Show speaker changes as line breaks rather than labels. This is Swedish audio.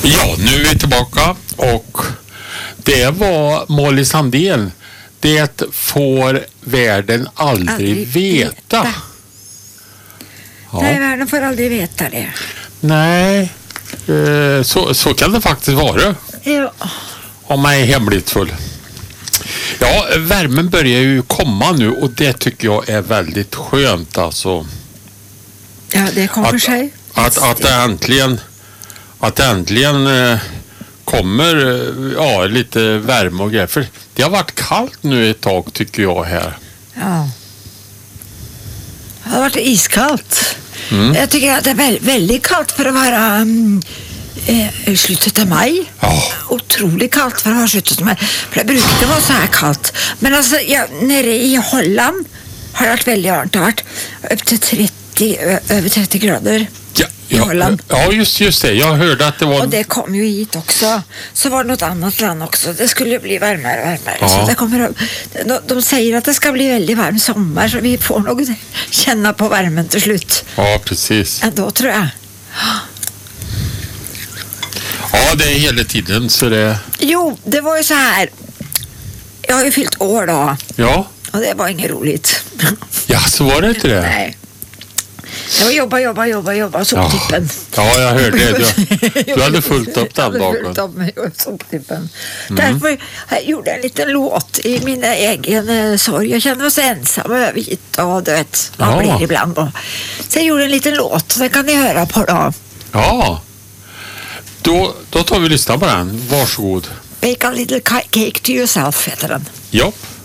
Ja, nu är vi tillbaka och det var Molly Sandén. Det får världen aldrig veta.
Ja. Nej, världen får aldrig veta det.
Nej, så kan det faktiskt vara.
Ja.
Om man är hemligt full. Ja, värmen börjar ju komma nu och det tycker jag är väldigt skönt alltså.
Ja, det kommer sig.
Att det äntligen kommer lite värme och grejer. För det har varit kallt nu ett tag tycker jag här.
Ja. Det har varit iskallt. Jag tycker att det är väldigt kallt för att vara slutet av maj.
Ja.
Otroligt kallt för att vara slutet av maj. För det brukar inte vara så här kallt. Men alltså, nere i Holland har det varit väldigt varmt. Det har varit upp till över 30 grader.
Ja, just det. Jag hörde att det var...
Och det kom ju hit också. Så var det något annat land också. Det skulle bli varmare och varmare.
Ja.
Så det kommer, de säger att det ska bli väldigt varm sommar. Så vi får nog känna på värmen till slut.
Ja, precis.
Ändå tror jag.
Ja, det är hela tiden så det...
Jo, det var ju så här. Jag har ju fyllt år då.
Ja.
Och det var inget roligt.
Ja, så var det inte det?
Nej. Jag var jobba soptippen.
Ja, jag hörde det. Du hade fullt upp den dagen.
Jag hade fullt upp med soptippen. Därför gjorde jag en liten låt i min egen sorg. Jag kände mig så ensam och övergitt och du vet, man blir ibland. Så jag gjorde en liten låt, så kan ni höra på då.
Ja, då tar vi och lyssnar på den. Varsågod.
Bake a little cake to yourself heter den.
Ja.